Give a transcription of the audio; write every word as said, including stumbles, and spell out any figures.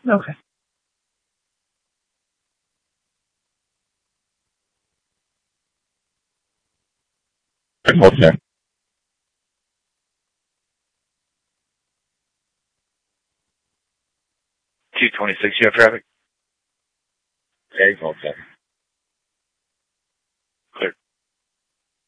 Okay. Okay. two twenty-six, you have traffic? Okay, okay.